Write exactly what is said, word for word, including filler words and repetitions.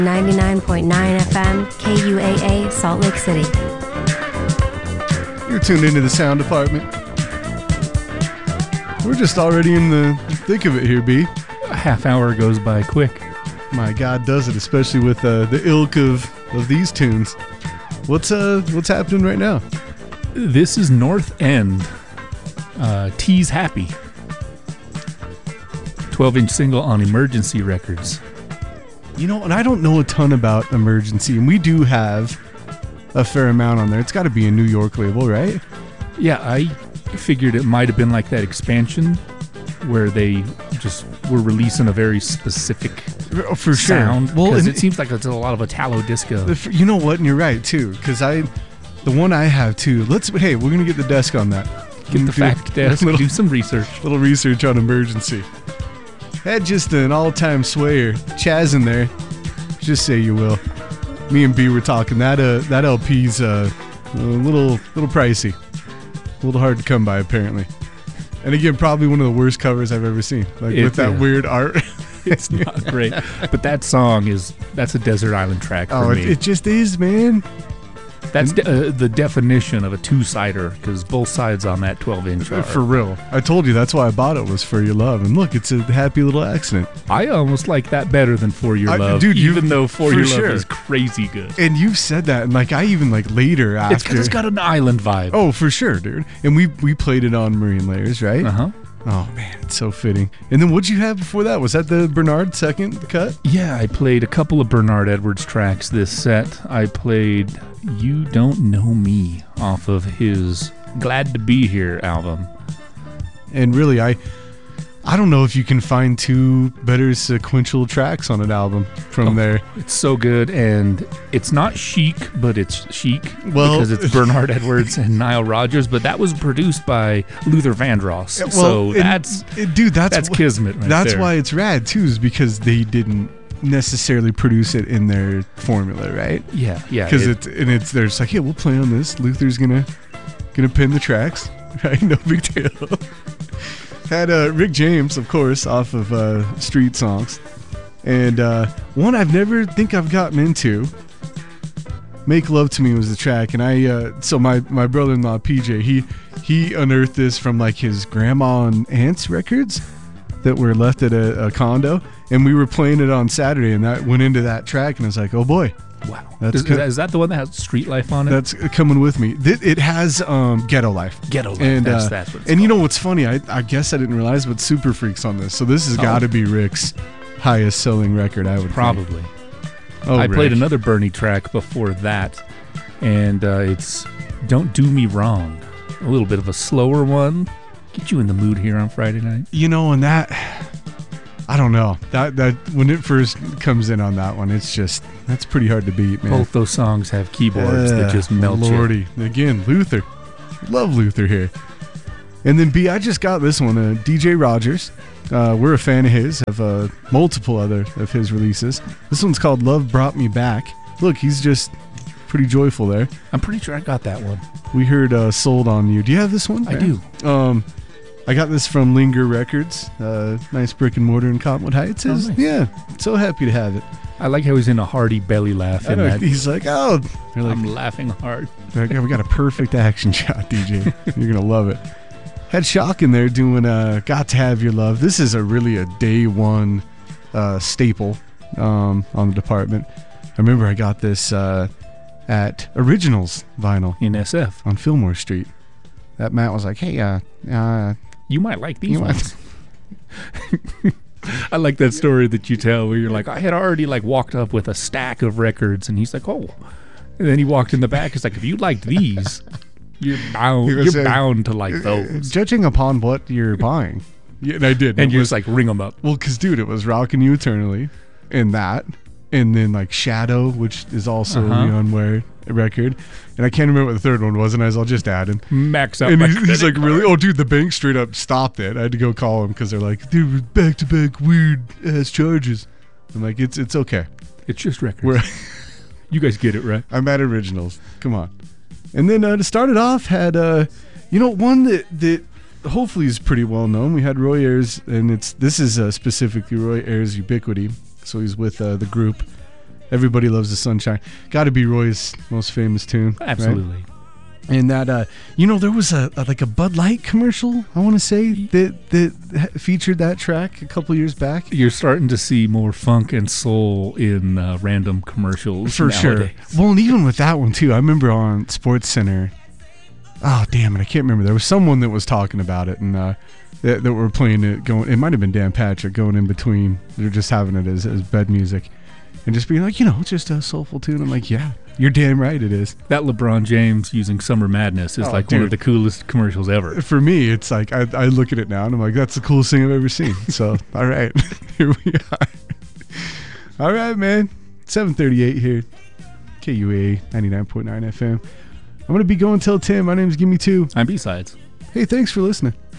ninety-nine point nine F M, K U A A, Salt Lake City. You're tuned into the sound department. We're just already in the thick of it here, B. A half hour goes by quick. My God, does it, especially with uh, the ilk of, of these tunes. What's uh what's happening right now? This is North End. Uh, Tease Happy. twelve-inch single on Emergency Records. You know, and I don't know a ton about Emergency, and we do have a fair amount on there. It's got to be a New York label, right? Yeah, I figured it might have been like that expansion where they just were releasing a very specific oh, for sound. Sure. Well, because it seems like it's a lot of Italo disco. You know what? And you're right too, because I, the one I have too. Let's hey, we're gonna get the desk on that. Get the fact desk. Little, do some research. Little research on Emergency. Had just an all-time swayer, Chaz in there. Just say you will. Me and B were talking. That uh, that L P's uh, a little little pricey, a little hard to come by apparently. And again, probably one of the worst covers I've ever seen. Like it, with that yeah. weird art. It's not great, but that song is that's a desert island track for oh, me. It, it just is, man. That's de- uh, the definition of a two-sider, because both sides on that twelve-inch are. For real. I told you, that's why I bought it, was For Your Love. And look, it's a happy little accident. I almost like that better than For Your I, Love, dude, even though For, for Your sure. Love is crazy good. And you've said that, and like I even like later after. It's because it's got an island vibe. Oh, for sure, dude. And we we played it on Marine Layers, right? Uh-huh. Oh, man, it's so fitting. And then what'd you have before that? Was that the Bernard second cut? Yeah, I played a couple of Bernard Edwards tracks this set. I played You Don't Know Me off of his Glad to Be Here album. And really, I I don't know if you can find two better sequential tracks on an album from oh, there. It's so good, and it's not chic, but it's chic well, because it's Bernard Edwards and Nile Rodgers, but that was produced by Luther Vandross. Well, so and, that's and, dude, that's that's kismet right That's there. why it's rad too, is because they didn't necessarily produce it in their formula, right? Yeah, yeah. Because it, it and it's there's like, yeah, we'll play on this. Luther's gonna gonna pin the tracks, right? No big deal. Had uh, Rick James, of course, off of uh, Street Songs. And uh, one I've never think I've gotten into, Make Love to Me was the track. And I, uh, so my, my brother-in-law, P J, he he unearthed this from like his grandma and aunt's records that were left at a, a condo. And we were playing it on Saturday, and that went into that track. And I was like, oh boy. Wow. That's is, co- is, that, is that the one that has Street Life on it? That's coming with me. It, it has um, Ghetto Life. Ghetto Life. And, that's, uh, that's what it's And called. you know what's funny? I, I guess I didn't realize, but Super Freaks on this. So this has oh. got to be Rick's highest selling record, I would Probably. Think. Oh, I Rick. played another Bernie track before that, and uh, it's Don't Do Me Wrong. A little bit of a slower one. Get you in the mood here on Friday night. You know, and that... I don't know. That that when it first comes in on that one, it's just that's pretty hard to beat, man. Both those songs have keyboards uh, that just melt Lordy. you. Again, Luther. Love Luther here. And then B, I just got this one, uh, D J Rogers. Uh, we're a fan of his, of uh, multiple other of his releases. This one's called Love Brought Me Back. Look, he's just pretty joyful there. I'm pretty sure I got that one. We heard uh, Sold on You. Do you have this one? I man? do. Um, I got this from Linger Records, uh, nice brick and mortar in Cottonwood Heights. Oh, nice. Yeah, so happy to have it. I like how he's in a hearty belly laugh. In know, that. He's like, oh, like, like, I'm laughing hard. Like, we got a perfect action shot, D J. You're going to love it. Had Shock in there doing uh, Got to Have Your Love. This is a really a day one uh, staple um, on the department. I remember I got this uh, at Originals Vinyl. In S F. On Fillmore Street. That Matt was like, hey, uh... uh You might like these ones. I like that story that you tell where you're like, I had already like walked up with a stack of records, and he's like, oh. And then he walked in the back. He's like, if you liked these, you're bound. You're saying, bound to like those. Judging upon what you're buying. Yeah, and I did. And you're just like, ring them up. Well, because dude, it was Rockin' You Eternally, and that, and then like Shadow, which is also uh-huh. a Leon Ware record. And I can't remember what the third one was, and I was all just adding. Max out. And he's, he's like, really? Oh, dude, the bank straight up stopped it. I had to go call him because they're like, dude, back to back weird ass charges. I'm like, it's it's okay. It's just records. We're you guys get it, right? I'm at Originals. Come on. And then uh, to start it off, had uh, you know, one that that hopefully is pretty well known. We had Roy Ayers, and it's this is uh, specifically Roy Ayers' Ubiquity. So he's with uh, the group. Everybody Loves the Sunshine. Got to be Roy's most famous tune. Absolutely. Right? And that, uh, you know, there was a, a like a Bud Light commercial, I want to say, that that featured that track a couple years back. You're starting to see more funk and soul in uh, random commercials for nowadays. sure. Well, and even with that one too, I remember on Sports Center. Oh damn it, I can't remember. There was someone that was talking about it, and uh, that, that were playing it. Going, it might have been Dan Patrick going in between. They're just having it as, as bed music, and just being like, you know, it's just a soulful tune. I'm like, yeah, you're damn right, it is. That LeBron James using Summer Madness is Oh, like dude. one of the coolest commercials ever. For me, it's like I, I look at it now and I'm like, that's the coolest thing I've ever seen. So, all right, here we are. All right, man. seven thirty-eight here, K U A A ninety-nine point nine F M. I'm gonna be going till ten. My name's Gimme Two. I'm B-Sides. Hey, thanks for listening.